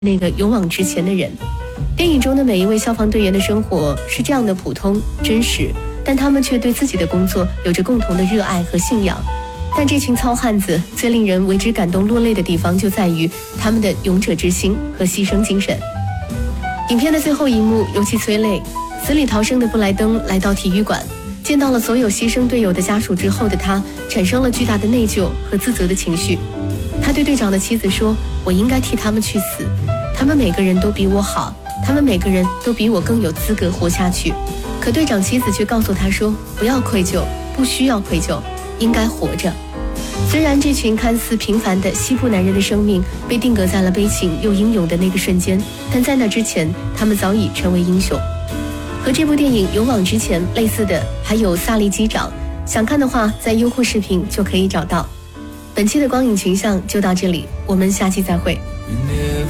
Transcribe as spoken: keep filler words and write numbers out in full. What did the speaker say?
那个勇往直前的人。电影中的每一位消防队员的生活是这样的普通真实，但他们却对自己的工作有着共同的热爱和信仰。但这群糙汉子最令人为之感动落泪的地方就在于他们的勇者之心和牺牲精神。影片的最后一幕尤其催泪，死里逃生的布莱登来到体育馆，见到了所有牺牲队友的家属之后的他产生了巨大的内疚和自责的情绪。他对队长的妻子说，我应该替他们去死，他们每个人都比我好，他们每个人都比我更有资格活下去。可队长妻子却告诉他说，不要愧疚，不需要愧疚，应该活着。虽然这群看似平凡的西部男人的生命被定格在了悲情又英勇的那个瞬间，但在那之前他们早已成为英雄。和这部电影勇往直前类似的还有萨利机长，想看的话在优酷视频就可以找到。本期的光影群像就到这里，我们下期再会。